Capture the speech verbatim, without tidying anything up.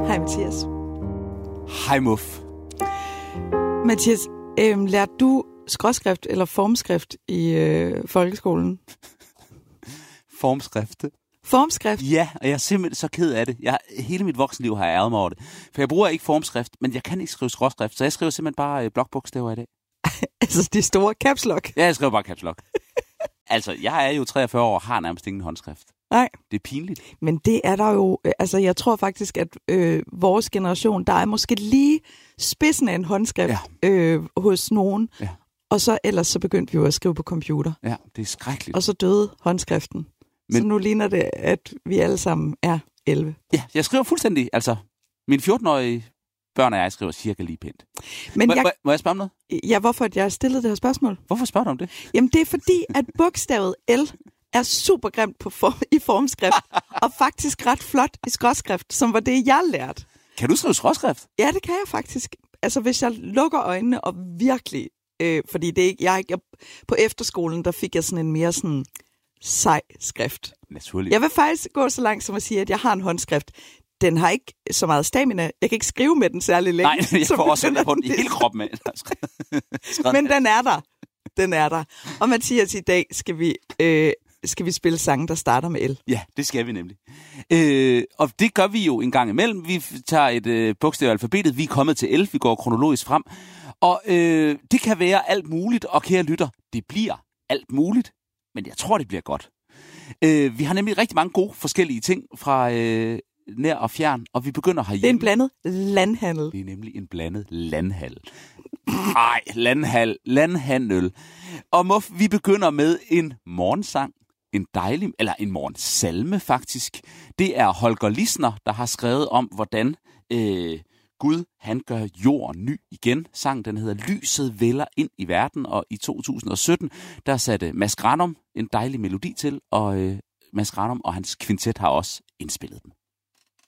Hej Mathias. Hej Muff. Mathias, øh, lærte du skråskrift eller formskrift i øh, folkeskolen? Formskrift? Formskrift? Ja, og jeg er simpelthen så ked af det. Jeg, hele mit voksenliv har jeg ærget mig over det. For jeg bruger ikke formskrift, men jeg kan ikke skrive skråskrift, så jeg skriver simpelthen bare øh, blokbogstaver i dag. Altså de store caps lock? Ja, jeg skriver bare caps lock. Altså, jeg er jo treogfyrre år og har nærmest ingen håndskrift. Nej. Det er pinligt. Men det er der jo, altså jeg tror faktisk, at øh, vores generation, der er måske lige spidsen af en håndskrift ja. øh, hos nogen. Ja. Og så ellers så begyndte vi jo at skrive på computer. Ja, det er skrækkeligt. Og så døde håndskriften. Men... Så nu ligner det, at vi alle sammen er elleve. Ja, jeg skriver fuldstændig, altså mine fjorten-årige børn og jeg skriver cirka lige pænt. Men må, jeg... må, må jeg spørge om noget? Ja, hvorfor at jeg stillede det her spørgsmål? Hvorfor spørger du om det? Jamen det er fordi, at bogstavet L er super grimt på form, i formskrift, og faktisk ret flot i skråskrift, som var det, jeg lærte. Kan du skrive skråskrift? Ja, det kan jeg faktisk. Altså hvis jeg lukker øjnene og virkelig, øh, fordi det er ikke, jeg, jeg, på efterskolen, der fik jeg sådan en mere sådan sej skrift. Naturligt. Jeg vil faktisk gå så langt som at sige, at jeg har en håndskrift. Den har ikke så meget stamina. Jeg kan ikke skrive med den særlig længe. Nej, jeg får også på den i hele kroppen med. Men den er der. Den er der. Og Mathias, i dag skal vi, øh, skal vi spille sange, der starter med L. Ja, det skal vi nemlig. Øh, og det gør vi jo en gang imellem. Vi tager et øh, bogstav af alfabetet. Vi er kommet til L. Vi går kronologisk frem. Og øh, det kan være alt muligt. Og kære lytter, det bliver alt muligt. Men jeg tror, det bliver godt. Øh, vi har nemlig rigtig mange gode forskellige ting fra øh, nær og fjern. Og vi begynder herhjemme. Det er en blandet landhandel. Det er nemlig en blandet landhandel. Nej, landhandel. Landhandel. Og Muff, vi begynder med en morgensang. En dejlig, eller en morgensalme faktisk. Det er Holger Lisner, der har skrevet om, hvordan øh, Gud, han gør jorden ny igen. Sangen, den hedder Lyset vælder ind i verden, og i to tusind og sytten, der satte Mads Granum en dejlig melodi til, og øh, Mads Granum og hans kvintet har også indspillet den.